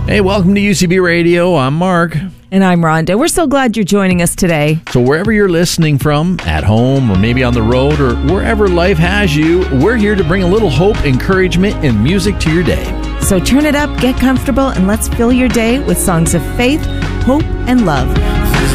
Hey, welcome to UCB Radio. I'm Mark. And I'm Rhonda. We're so glad you're joining us today. So wherever you're listening from, at home or maybe on the road or wherever life has you, we're here to bring a little hope, encouragement, and music to your day. So turn it up, get comfortable, and let's fill your day with songs of faith, hope, and love